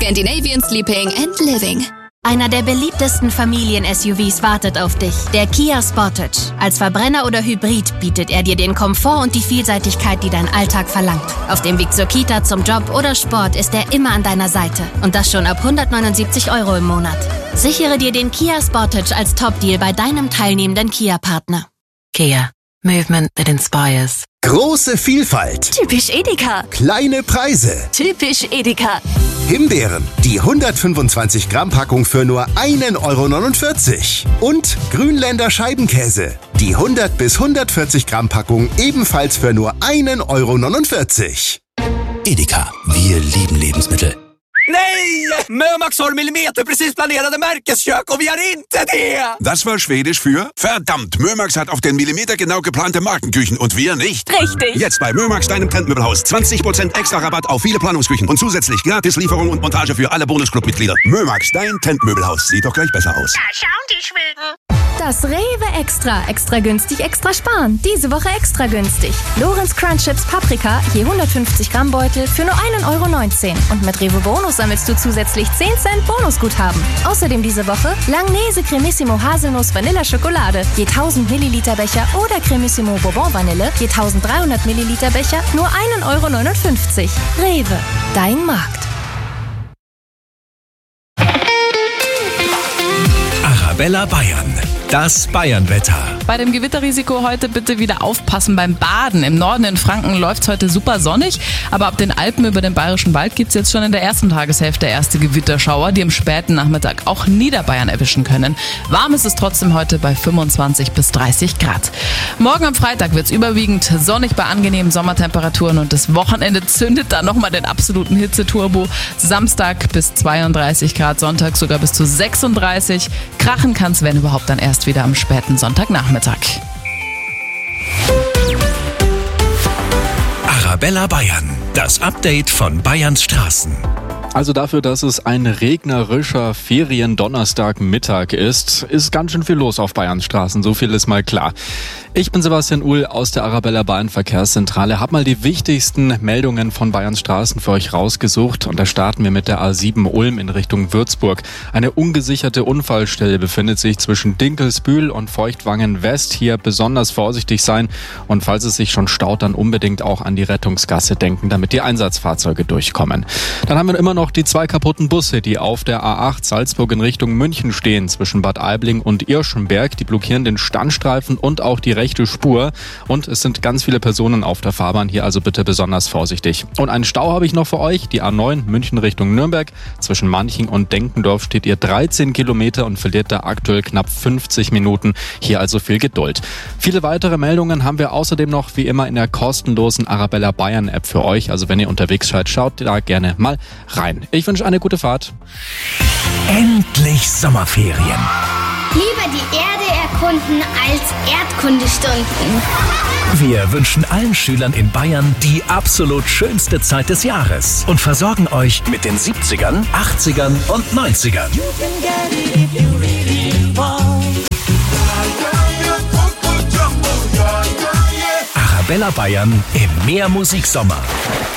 Scandinavian Sleeping and Living. Einer der beliebtesten Familien-SUVs wartet auf dich, der Kia Sportage. Als Verbrenner oder Hybrid bietet er dir den Komfort und die Vielseitigkeit, die dein Alltag verlangt. Auf dem Weg zur Kita, zum Job oder Sport ist er immer an deiner Seite. Und das schon ab 179 € im Monat. Sichere dir den Kia Sportage als Top-Deal bei deinem teilnehmenden Kia-Partner. Kia. Movement that inspires. Große Vielfalt. Typisch Edeka. Kleine Preise. Typisch Edeka. Himbeeren, die 125 Gramm Packung für nur 1,49 € Und Grünländer Scheibenkäse, die 100 bis 140 Gramm Packung ebenfalls för nur 1,49 €. Edeka, wir lieben Lebensmittel. Nej! Mömax har millimeterprecis planerade märkeskök och vi har inte det! Das war Schwedisch für verdammt, Mömax hat auf den Millimeter genau geplante Markenküchen und wir nicht. Richtig. Jetzt bei Mömax, deinem Trendmöbelhaus. 20% extra Rabatt auf viele Planungsküchen und zusätzlich Gratislieferung und Montage für alle Bonusclub-Mitglieder. Mömax, dein Trendmöbelhaus. Sieht doch gleich besser aus. Da schauen die Schweden. Das Rewe Extra. Extra günstig, extra sparen. Diese Woche extra günstig. Lorenz Crunch Chips Paprika, je 150 Gramm Beutel für nur 1,19 € Und mit Rewe Bonus sammelst du zusätzlich 10 Cent Bonusguthaben. Außerdem diese Woche Langnese Cremissimo Haselnuss Vanilla Schokolade, je 1000 Milliliter Becher oder Cremissimo Bourbon Vanille, je 1300 Milliliter Becher, nur 1,59 €. Rewe, dein Markt. Arabella Bayern, das Bayernwetter. Bei dem Gewitterrisiko heute bitte wieder aufpassen beim Baden. Im Norden in Franken läuft's heute super sonnig, aber ab den Alpen über den Bayerischen Wald gibt's jetzt schon in der ersten Tageshälfte erste Gewitterschauer, die im späten Nachmittag auch Niederbayern erwischen können. Warm ist es trotzdem heute bei 25 bis 30 Grad. Morgen am Freitag wird's überwiegend sonnig bei angenehmen Sommertemperaturen und das Wochenende zündet dann nochmal den absoluten Hitzeturbo. Samstag bis 32 Grad, Sonntag sogar bis zu 36. Krachen kann's, wenn überhaupt, dann erst wieder am späten Sonntagnachmittag. Arabella Bayern, das Update von Bayerns Straßen. Also dafür, dass es ein regnerischer Ferien-Donnerstagmittag ist ganz schön viel los auf Bayerns Straßen, so viel ist mal klar. Ich bin Sebastian Uhl aus der Arabella Bayern Verkehrszentrale, hab mal die wichtigsten Meldungen von Bayerns Straßen für euch rausgesucht und da starten wir mit der A7 Ulm in Richtung Würzburg. Eine ungesicherte Unfallstelle befindet sich zwischen Dinkelsbühl und Feuchtwangen West. Hier besonders vorsichtig sein und falls es sich schon staut, dann unbedingt auch an die Rettungsgasse denken, damit die Einsatzfahrzeuge durchkommen. Dann haben wir immer noch die 2 kaputten Busse, die auf der A8 Salzburg in Richtung München stehen, zwischen Bad Aibling und Irschenberg. Die blockieren den Standstreifen und auch die rechte Spur. Und es sind ganz viele Personen auf der Fahrbahn, hier also bitte besonders vorsichtig. Und einen Stau habe ich noch für euch. Die A9 München Richtung Nürnberg. Zwischen Manching und Denkendorf steht ihr 13 Kilometer und verliert da aktuell knapp 50 Minuten. Hier also viel Geduld. Viele weitere Meldungen haben wir außerdem noch wie immer in der kostenlosen Arabella Bayern App für euch. Also wenn ihr unterwegs seid, schaut da gerne mal rein. Ich wünsche eine gute Fahrt. Endlich Sommerferien. Lieber die Erde erkunden als Erdkundestunden. Wir wünschen allen Schülern in Bayern die absolut schönste Zeit des Jahres und versorgen euch mit den 70ern, 80ern und 90ern. Arabella Bayern im Mehrmusik Sommer.